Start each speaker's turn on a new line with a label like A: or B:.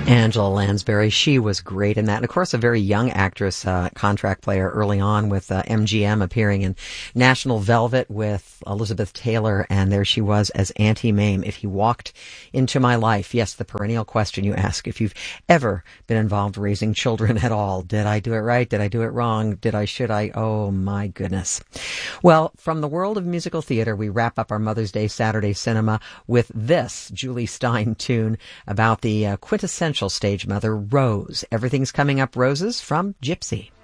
A: Angela Lansbury, she was great in that. And of course, a very young actress, contract player early on with MGM, appearing in National Velvet with Elizabeth Taylor. And there she was as Auntie Mame. If he walked into my life, yes, the perennial question you ask, if you've ever been involved raising children at all, did I do it right? Did I do it wrong? Should I? Oh my goodness. Well, from the world of musical theater, we wrap up our Mother's Day Saturday cinema with this Julie Stein tune about the quintessential stage mother, Rose. Everything's coming up roses from Gypsy.